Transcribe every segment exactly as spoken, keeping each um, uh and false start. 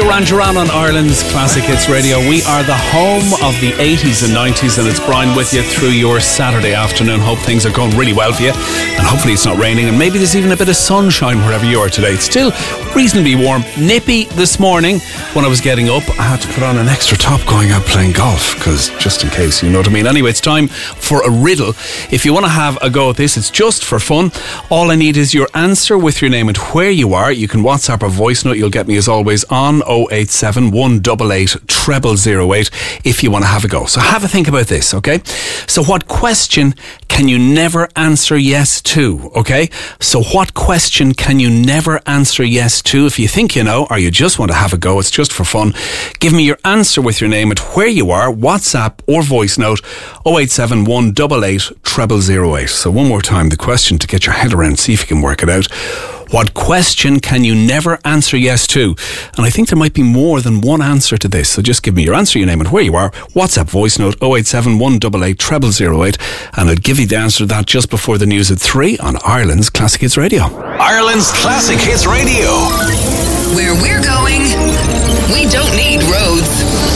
Duran Duran on Ireland's Classic Hits Radio. We are the home of the eighties and nineties, and it's Brian with you through your Saturday afternoon. Hope things are going really well for you, and hopefully it's not raining, and maybe there's even a bit of sunshine wherever you are today. It's still reasonably warm. Nippy this morning when I was getting up. I had to put on an extra top going out playing golf, because just in case, you know what I mean. Anyway, it's time for a riddle. If you want to have a go at this, it's just for fun. All I need is your answer with your name and where you are. You can WhatsApp or voice note. You'll get me as always on oh eight seven, one eight eight, zero zero zero eight if you want to have a go. So have a think about this, okay? So what question can you never answer yes to, okay? So what question can you never answer yes to? If you think you know, or you just want to have a go, it's just for fun. Give me your answer with your name and where you are, WhatsApp or voice note, oh eight seven, one eight eight, zero zero zero eight. So one more time, the question to get your head around, see if you can work it out. What question can you never answer yes to? And I think there might be more than one answer to this. So just give me your answer, your name and where you are. WhatsApp voice note oh eight seven, one eight eight, zero zero zero eight. And I'll give you the answer to that just before the news at three on Ireland's Classic Hits Radio. Ireland's Classic Hits Radio. Where we're going, we don't need roads.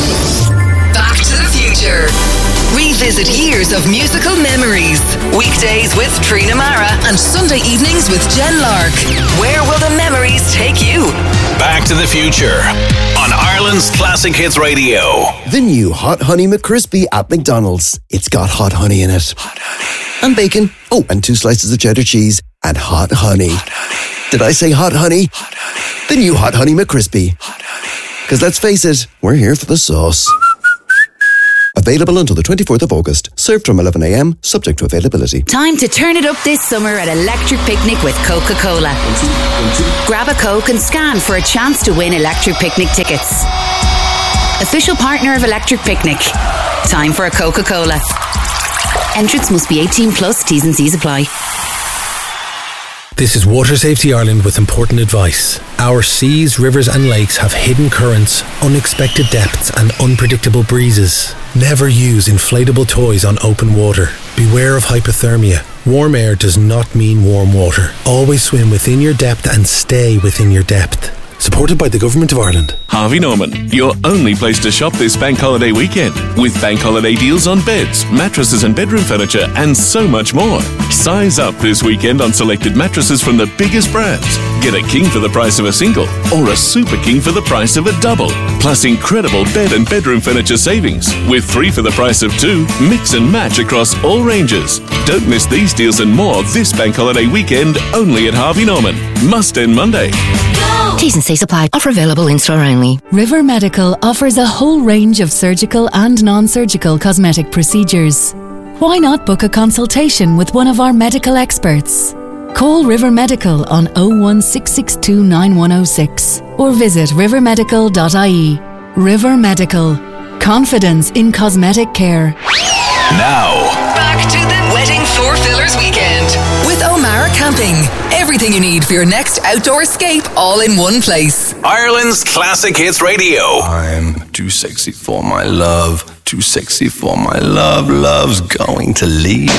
Back to the Future. Revisit years of musical memories. Weekdays with Trina Mara and Sunday evenings with Jen Lark. Where will the memories take you? Back to the Future on Ireland's Classic Hits Radio. The new Hot Honey McCrispy at McDonald's. It's got hot honey in it. Hot honey. And bacon. Oh, and two slices of cheddar cheese. And hot honey. Hot honey. Did I say hot honey? Hot honey. The new Hot Honey McCrispy. Hot honey. Because let's face it, we're here for the sauce. Available until the twenty-fourth of August. Served from eleven a.m, subject to availability. Time to turn it up this summer at Electric Picnic with Coca-Cola. Grab a Coke and scan for a chance to win Electric Picnic tickets. Official partner of Electric Picnic. Time for a Coca-Cola. Entrance must be eighteen plus, T's and C's apply. This is Water Safety Ireland with important advice. Our seas, rivers and lakes have hidden currents, unexpected depths and unpredictable breezes. Never use inflatable toys on open water. Beware of hypothermia. Warm air does not mean warm water. Always swim within your depth and stay within your depth. Supported by the Government of Ireland. Harvey Norman, your only place to shop this bank holiday weekend, with bank holiday deals on beds, mattresses and bedroom furniture, and so much more. Size up this weekend on selected mattresses from the biggest brands. Get a king for the price of a single, or a super king for the price of a double. Plus incredible bed and bedroom furniture savings, with three for the price of two, mix and match across all ranges. Don't miss these deals and more this bank holiday weekend, only at Harvey Norman. Must end Monday. T's and C's apply. Offer available in store only. River Medical offers a whole range of surgical and non-surgical cosmetic procedures. Why not book a consultation with one of our medical experts? Call River Medical on oh one six six two nine one oh six or visit river medical dot I E. River Medical. Confidence in cosmetic care. Now, Back to the Wedding Four Fillers Weekend with O'Mara Camping. Everything you need for your next outdoor escape, all in one place. Ireland's Classic Hits Radio. I'm too sexy for my love, too sexy for my love, love's going to leave.